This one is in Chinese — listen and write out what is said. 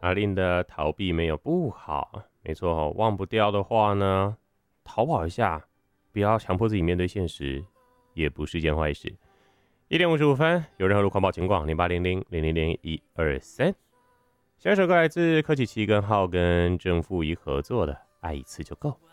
阿令的逃避没有不好，没错，忘不掉的话呢，逃跑一下，不要强迫自己面对现实，也不是件坏事。1:55，有任何路况报警广0800000123。下一首歌来自柯启奇跟浩跟郑富仪合作的《爱一次就够》。